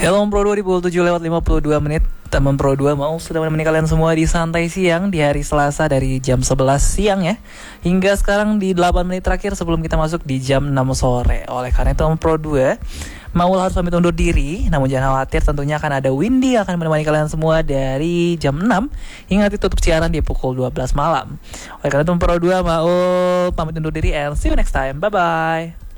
Hello Pro 2 di pukul 7 lewat 52 menit. Teman Pro 2 mau sudah menemani kalian semua di Santai Siang di hari Selasa dari jam 11 siang ya, hingga sekarang di 8 menit terakhir sebelum kita masuk di jam 6 sore. Oleh karena itu Pro 2 Maul harus pamit undur diri. Namun jangan khawatir, tentunya akan ada Windy akan menemani kalian semua dari jam 6 hingga tutup siaran di pukul 12 malam. Oleh karena itu Pro 2 Maul pamit undur diri and see you next time. Bye bye.